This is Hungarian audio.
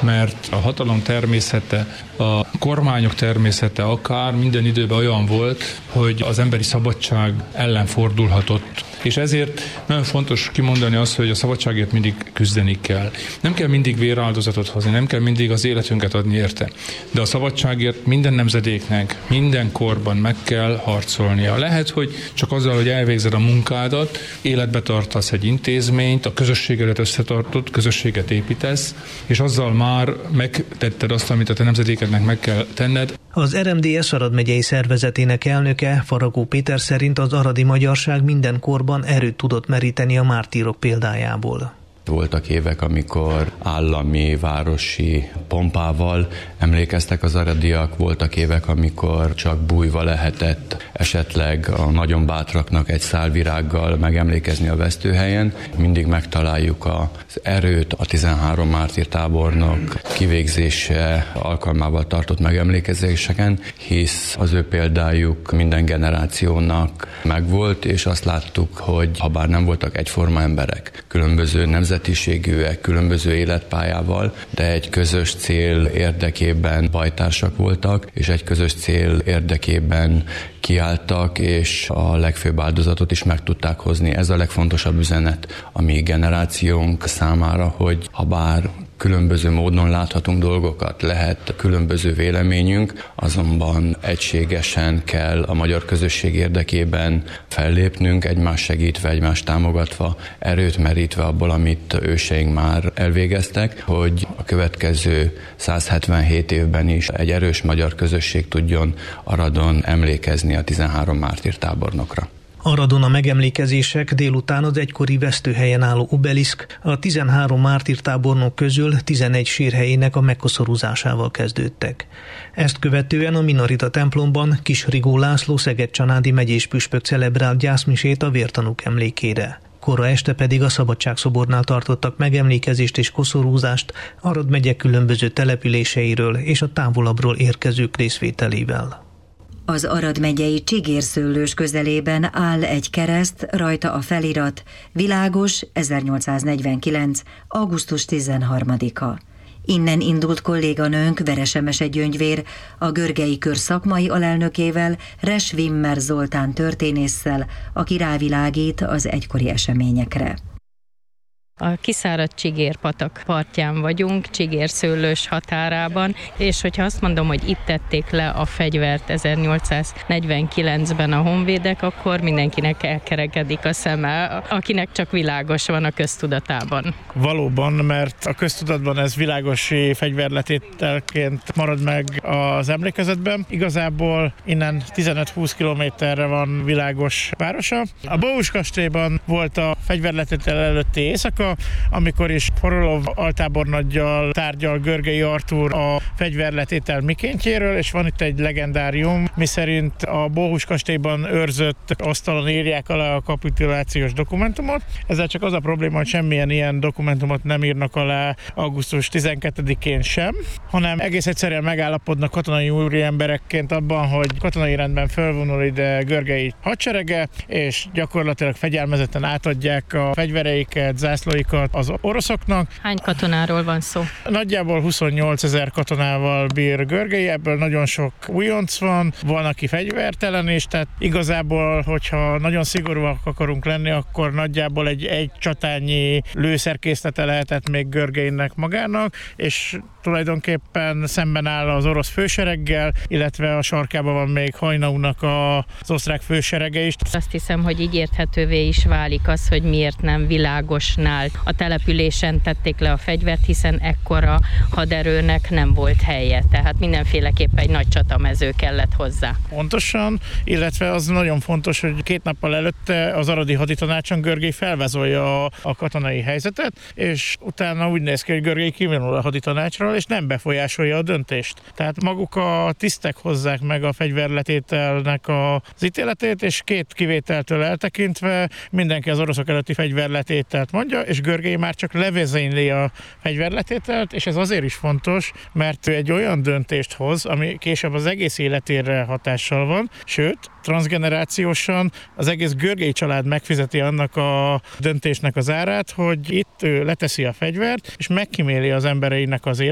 mert a hatalom természete, a kormányok természete akár minden időben olyan volt, hogy az emberi szabadság ellen fordulhatott. És ezért nagyon fontos kimondani azt, hogy a szabadságért mindig küzdeni kell. Nem kell mindig véráldozatot hozni, nem kell mindig az életünket adni érte. De a szabadságért minden nemzedéknek, minden korban meg kell harcolnia. Lehet, hogy csak azzal, hogy elvégzed a munkádat, életbe tartasz egy intézményt, a közösségedet összetartod, közösséget építesz, és azzal már megtetted azt, amit a te nemzedékednek meg kell tenned. Az RMDS Arad megyei szervezetének elnöke, Faragó Péter szerint az aradi magyarság minden korban erőt tudott meríteni a mártírok példájából. Voltak évek, amikor állami, városi pompával emlékeztek az aradiak, voltak évek, amikor csak bújva lehetett esetleg a nagyon bátraknak egy szál virággal megemlékezni a vesztőhelyen. Mindig megtaláljuk az erőt a 13 mártírtábornok kivégzése alkalmával tartott megemlékezéseken, hisz az ő példájuk minden generációnak megvolt, és azt láttuk, hogy ha bár nem voltak egyforma emberek, különböző nemzetiségűek, különböző életpályával, de egy közös cél érdekében bajtársak voltak, és egy közös cél érdekében kiálltak, és a legfőbb áldozatot is meg tudták hozni. Ez a legfontosabb üzenet a mi generációnk számára, hogy ha bár különböző módon láthatunk dolgokat, lehet különböző véleményünk, azonban egységesen kell a magyar közösség érdekében fellépnünk, egymást segítve, egymást támogatva, erőt merítve abból, amit őseink már elvégeztek, hogy a következő 177 évben is egy erős magyar közösség tudjon Aradon emlékezni a 13 mártírtábornokra. Aradon a megemlékezések délután az egykori vesztőhelyen álló obeliszk, a 13 mártírtábornok közül 11 sírhelyének a megkoszorúzásával kezdődtek. Ezt követően a Minorita templomban Kis Rigó László szeged-csanádi megyés püspök celebrált gyászmisét a vértanúk emlékére. Kora este pedig a Szabadságszobornál tartottak megemlékezést és koszorúzást Arad megye különböző településeiről és a távolabbról érkezők részvételével. Az Arad megyei Csigérszőlős közelében áll egy kereszt, rajta a felirat Világos 1849. augusztus 13-a. Innen indult kolléganőnk Veresemese Gyöngyvér a Görgei Kör szakmai alelnökével, Res Wimmer Zoltán történésszel, aki rávilágít az egykori eseményekre. A kiszáradt Csigérpatak partján vagyunk, Csigérszőlős határában, és hogyha azt mondom, hogy itt tették le a fegyvert 1849-ben a honvédek, akkor mindenkinek elkerekedik a szeme, akinek csak Világos van a köztudatában. Valóban, mert a köztudatban ez világosi fegyverletételként marad meg az emlékezetben. Igazából innen 15-20 kilométerre van Világos városa. A Bohus kastélyban volt a fegyverletétel előtti éjszaka, amikor is Forolov altábornaggyal tárgyal Görgei Artúr a fegyverletétel mikéntjéről, és van itt egy legendárium, miszerint a Bohus kastélyban őrzött asztalon írják alá a kapitulációs dokumentumot. Ezzel csak az a probléma, hogy semmilyen ilyen dokumentumot nem írnak alá augusztus 12-én sem, hanem egész egyszerűen megállapodnak katonai úriemberekként abban, hogy katonai rendben fölvonul ide Görgei hadserege, és gyakorlatilag fegyelmezetten átadják a fegyvereiket, zászlóikat az oroszoknak. Hány katonáról van szó? Nagyjából 28 000 katonával bír Görgei, ebből nagyon sok újonc van aki fegyvertelen is, tehát igazából, hogyha nagyon szigorúak akarunk lenni, akkor nagyjából egy csatányi lőszerkészlete lehetett még Görgeinek magának, és tulajdonképpen szemben áll az orosz fősereggel, illetve a sarkában van még Hajnaúnak az osztrák főserege is. Azt hiszem, hogy így érthetővé is válik az, hogy miért nem Világosnál a településen tették le a fegyvert, hiszen ekkora haderőnek nem volt helye, tehát mindenféleképpen egy nagy csatamező kellett hozzá. Pontosan, illetve az nagyon fontos, hogy 2 nappal előtte az aradi haditanácson Görgei felvázolja a katonai helyzetet, és utána úgy néz ki, hogy Görgei kivonul a haditanácsról, és nem befolyásolja a döntést. Tehát maguk a tisztek hozzák meg a fegyverletételnek az ítéletét, és 2 kivételtől eltekintve mindenki az oroszok előtti fegyverletételt mondja, és Görgei már csak levezényli a fegyverletételt, és ez azért is fontos, mert ő egy olyan döntést hoz, ami később az egész életére hatással van, sőt, transzgenerációsan az egész Görgei család megfizeti annak a döntésnek az árát, hogy itt ő leteszi a fegyvert, és megkíméli az embereinek az életét,